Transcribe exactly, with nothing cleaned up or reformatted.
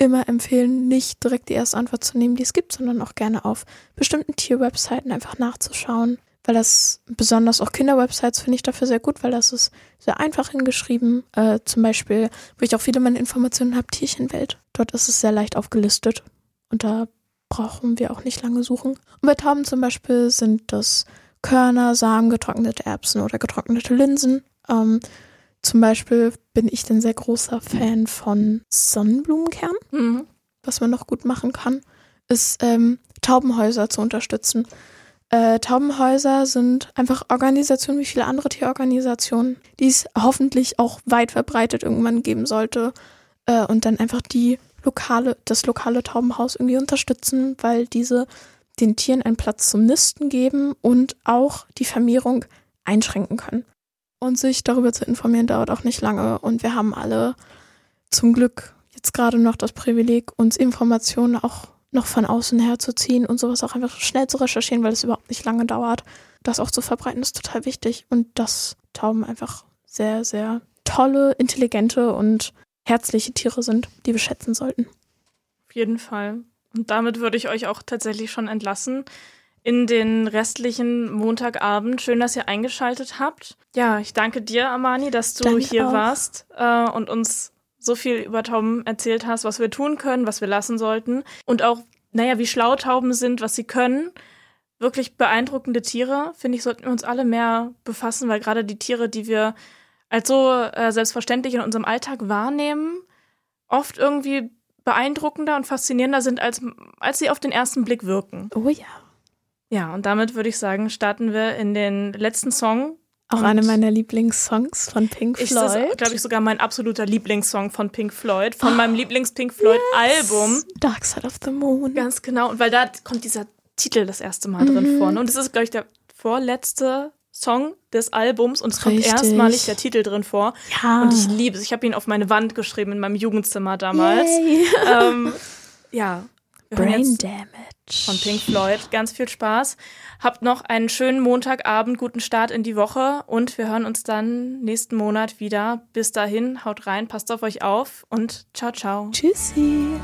immer empfehlen, nicht direkt die erste Antwort zu nehmen, die es gibt, sondern auch gerne auf bestimmten Tierwebseiten einfach nachzuschauen. Weil das, besonders auch Kinderwebsites, finde ich dafür sehr gut, weil das ist sehr einfach hingeschrieben. Äh, zum Beispiel, wo ich auch viele meiner Informationen habe, Tierchenwelt. Dort ist es sehr leicht aufgelistet und da brauchen wir auch nicht lange suchen. Und bei Tauben zum Beispiel sind das Körner, Samen, getrocknete Erbsen oder getrocknete Linsen. Ähm, zum Beispiel bin ich ein sehr großer Fan von Sonnenblumenkern. Mhm. Was man noch gut machen kann, ist ähm, Taubenhäuser zu unterstützen. Äh, Taubenhäuser sind einfach Organisationen wie viele andere Tierorganisationen, die es hoffentlich auch weit verbreitet irgendwann geben sollte äh, und dann einfach die lokale, das lokale Taubenhaus irgendwie unterstützen, weil diese den Tieren einen Platz zum Nisten geben und auch die Vermehrung einschränken können. Und sich darüber zu informieren, dauert auch nicht lange und wir haben alle zum Glück jetzt gerade noch das Privileg, uns Informationen auch noch von außen her zu ziehen und sowas auch einfach schnell zu recherchieren, weil es überhaupt nicht lange dauert. Das auch zu verbreiten ist total wichtig und dass Tauben einfach sehr, sehr tolle, intelligente und herzliche Tiere sind, die wir schätzen sollten. Auf jeden Fall. Und damit würde ich euch auch tatsächlich schon entlassen in den restlichen Montagabend. Schön, dass ihr eingeschaltet habt. Ja, ich danke dir, Amani, dass du danke hier auch. warst äh, und uns so viel über Tauben erzählt hast, was wir tun können, was wir lassen sollten und auch, naja, wie schlau Tauben sind, was sie können. Wirklich beeindruckende Tiere, finde ich, sollten wir uns alle mehr befassen, weil gerade die Tiere, die wir als so äh, selbstverständlich in unserem Alltag wahrnehmen, oft irgendwie beeindruckender und faszinierender sind, als, als sie auf den ersten Blick wirken. Oh ja. Ja, und damit würde ich sagen, starten wir in den letzten Song. Auch eine meiner Lieblingssongs von Pink Floyd. Das ist, glaube ich, sogar mein absoluter Lieblingssong von Pink Floyd, von oh, meinem Lieblings-Pink Floyd-Album. Yes. Dark Side of the Moon. Ganz genau, und weil da kommt dieser Titel das erste Mal mhm. drin vor. Und es ist, glaube ich, der vorletzte Song des Albums und es Richtig. kommt erstmalig der Titel drin vor. Ja. Und ich liebe es. Ich habe ihn auf meine Wand geschrieben in meinem Jugendzimmer damals. ähm, ja. Brain Damage. Von Pink Floyd. Ganz viel Spaß. Habt noch einen schönen Montagabend, guten Start in die Woche und wir hören uns dann nächsten Monat wieder. Bis dahin, haut rein, passt auf euch auf und ciao, ciao. Tschüssi.